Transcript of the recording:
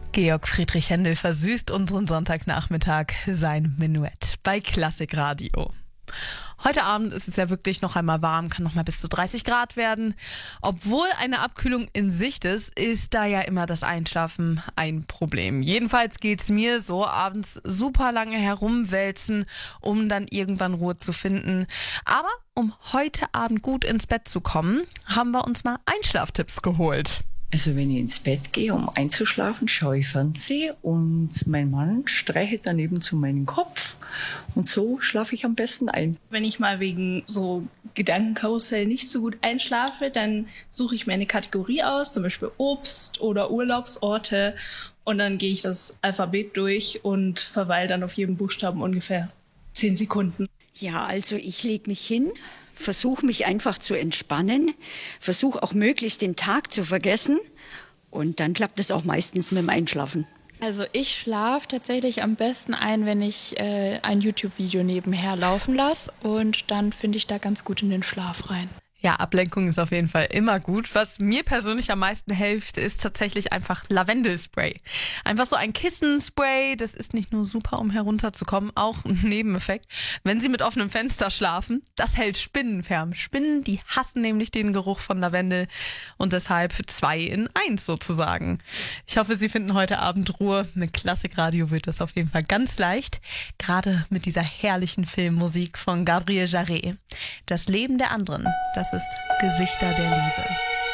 Georg Friedrich Händel versüßt unseren Sonntagnachmittag sein Menuett bei Klassikradio. Heute Abend ist es ja wirklich noch einmal warm, kann noch mal bis zu 30 Grad werden. Obwohl eine Abkühlung in Sicht ist da ja immer das Einschlafen ein Problem. Jedenfalls geht's mir so, abends super lange herumwälzen, um dann irgendwann Ruhe zu finden. Aber um heute Abend gut ins Bett zu kommen, haben wir uns mal Einschlaftipps geholt. Also wenn ich ins Bett gehe, um einzuschlafen, schaue ich Fernsehen und mein Mann streichelt daneben zu meinem Kopf und so schlafe ich am besten ein. Wenn ich mal wegen so Gedankenkarussell nicht so gut einschlafe, dann suche ich mir eine Kategorie aus, zum Beispiel Obst oder Urlaubsorte, und dann gehe ich das Alphabet durch und verweile dann auf jedem Buchstaben ungefähr 10 Sekunden. Ja, also ich lege mich hin, versuche mich einfach zu entspannen, versuche auch möglichst den Tag zu vergessen und dann klappt es auch meistens mit dem Einschlafen. Also ich schlafe tatsächlich am besten ein, wenn ich ein YouTube-Video nebenher laufen lasse, und dann finde ich da ganz gut in den Schlaf rein. Ja, Ablenkung ist auf jeden Fall immer gut. Was mir persönlich am meisten hilft, ist tatsächlich einfach Lavendelspray. Einfach so ein Kissenspray, das ist nicht nur super, um herunterzukommen, auch ein Nebeneffekt. Wenn Sie mit offenem Fenster schlafen, das hält Spinnen fern. Spinnen, die hassen nämlich den Geruch von Lavendel und deshalb 2 in 1 sozusagen. Ich hoffe, Sie finden heute Abend Ruhe. Mit Klassikradio wird das auf jeden Fall ganz leicht. Gerade mit dieser herrlichen Filmmusik von Gabriel Jarret. Das Leben der anderen, das ist Gesichter der Liebe.